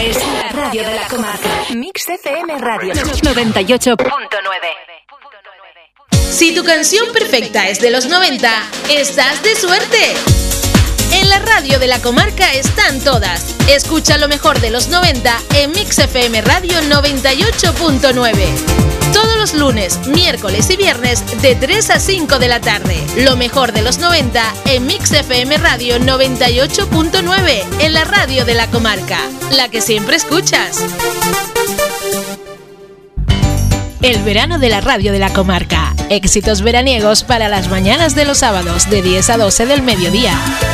Es la radio de la comarca. Mix FM Radio 98.9. Si tu canción perfecta es de los 90, estás de suerte. En la radio de la comarca están todas. Escucha lo mejor de los 90 en Mix FM Radio 98.9. Todos los lunes, miércoles y viernes de 3 a 5 de la tarde. Lo mejor de los 90 en Mix FM Radio 98.9, en la radio de la comarca, la que siempre escuchas. El verano de la radio de la comarca. Éxitos veraniegos para las mañanas de los sábados de 10 a 12 del mediodía.